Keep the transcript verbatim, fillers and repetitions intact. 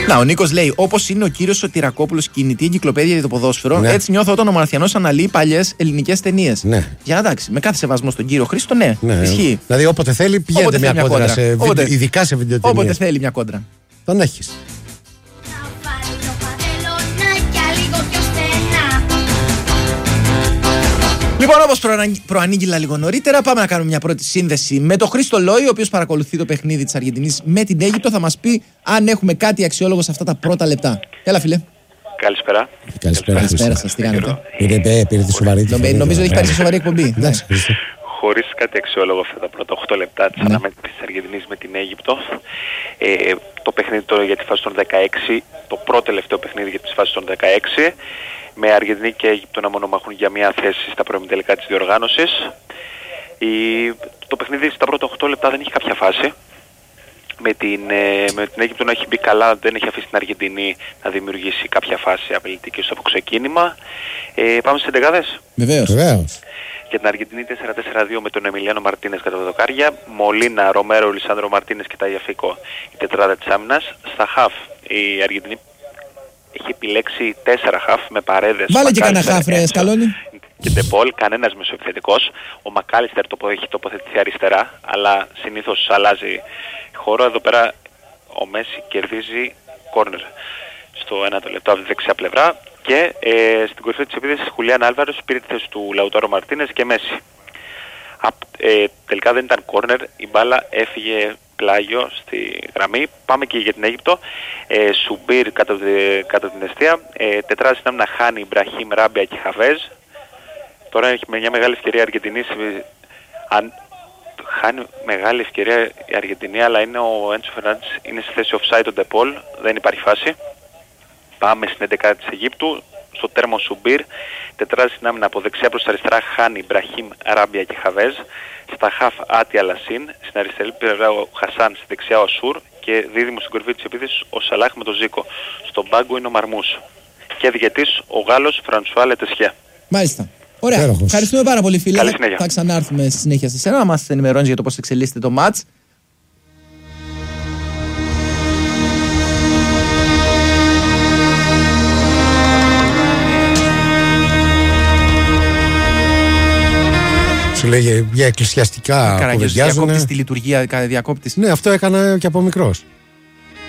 Να, ο Νίκος λέει: όπως είναι ο κύριος Σωτηρακόπουλος κινητή εγκυκλοπαίδεια για το ποδόσφαιρο, Ναι. έτσι νιώθω όταν ο Μαραθιανός αναλύει παλιές ελληνικές ταινίες. Ναι. Για εντάξει, με κάθε σεβασμό στον κύριο Χρήστο, ναι, Ναι. ισχύει. Δηλαδή, όποτε θέλει, πηγαίνετε Όποτε μια θέλει μια κόντρα, κόντρα. σε Όποτε- βι... ειδικά σε βιντεοτενίες. Όποτε θέλει μια κόντρα. Τον έχεις. Λοιπόν, όπως προαναγγ- προανήγγειλα λίγο νωρίτερα, πάμε να κάνουμε μια πρώτη σύνδεση με τον Χρήστο Λόι, ο οποίος παρακολουθεί το παιχνίδι της Αργεντινής με την Αίγυπτο. Θα μας πει αν έχουμε κάτι αξιόλογο σε αυτά τα πρώτα λεπτά. Έλα, φίλε. Καλησπέρα. Καλησπέρα. Καλησπέρα Χρήστο. σας, τι κάνετε. Πήρε, πήρε τη σοβαρή τη. Νομι- Νομίζω έχει πάρει σε σοβαρή εκπομπή. Εντάξει, Χρήστο. Χωρίς κάτι αξιόλογο αυτά τα πρώτα οκτώ λεπτά της Ναι. αναμέτρησης της Αργεντινής με την Αίγυπτο. Ε, το παιχνίδι τώρα για τη φάση των δεκαέξι, το πρώτο τελευταίο παιχνίδι για τη φάση των δεκαέξι, με Αργεντινή και Αίγυπτο να μονομαχούν για μια θέση στα προημιτελικά της διοργάνωσης. Η, το παιχνίδι στα πρώτα οκτώ λεπτά δεν έχει κάποια φάση. Με την, ε, με την Αίγυπτο να έχει μπει καλά, δεν έχει αφήσει την Αργεντινή να δημιουργήσει κάποια φάση απειλητική στο ξεκίνημα. Ε, πάμε στις εντεγάδες. Βεβαίως. Βεβαίως. Για την Αργεντινή τέσσερα τέσσερα δύο με τον Εμιλιάνο Μαρτίνες κατά τα δοκάρια, Μολίνα, Ρομέρο, Λισάνδρο Μαρτίνες και Ταγιαφίκο η τετράδα της άμυνας. Στα χαφ η Αργεντινή έχει επιλέξει τέσσερα χαφ με παρέδες. Βάλε και κανένα Μακάλιστερ, χαφ, ρε, Έντσο Σκαλόνι. και Ντεπόλ, κανένας μεσοεπιθετικός. Ο Μακάλιστερ το έχει τοποθετηθεί αριστερά, αλλά συνήθως αλλάζει χώρο. Εδώ πέρα ο Μέση κερδίζει κόρνερ στο ένα το λεπτό από τη δεξιά πλευρά. Και ε, στην κορυφή της επίθεσης Χουλιάν Άλβαρος πήρε τη θέση του Λαουτάρο Μαρτίνες και Μέση. Α, ε, τελικά δεν ήταν κόρνερ, η μπάλα έφυγε πλάγιο στη γραμμή. Πάμε και για την Αίγυπτο. Ε, Σουμπίρ κατά, κατά την αιστεία. Ε, τετράδες ήταν να χάνει Ιμπραχήμ, Ράμπια και Χαβέζ. Τώρα έχει μια μεγάλη ευκαιρία η Αργεντινή. Αν χάνει μεγάλη ευκαιρία η Αργεντινή, αλλά είναι ο Έντσο Φερνάντες, είναι στη θέση offside ο Ντεπόλ, δεν υπάρχει φάση. Πάμε στην έντεκα της Αιγύπτου, στο τέρμο Σουμπίρ, τετράδες στην άμυνα από δεξιά προς αριστερά χάνει Μπραχίμ, Ράμπια και Χαβέζ, στα χαφ Άτι Αλασίν, στην αριστερή πλευρά ο Χασάν, στη δεξιά ο Σουρ και δίδυμο στην κορυφή της επίθεσης ο Σαλάχ με τον Ζίκο. Στον πάγκο είναι ο Μαρμούς και διαιτής ο Γάλλος Φρανσουά Λετεσιέ. Μάλιστα. Ωραία. Υπέροχος. Ευχαριστούμε πάρα πολύ, φίλε. Καλή συνέχεια. Θα ξανάρθουμε στη συνέχεια σε σένα να μας ενημερώνεις για το πώς εξελίσσεται το μάτς. Σου λέγε για εκκλησιαστικά Καραγιός, κουβεντιάζουνε. διακόπτης τη λειτουργία, διακόπτης. Ναι, αυτό έκανα και από μικρός.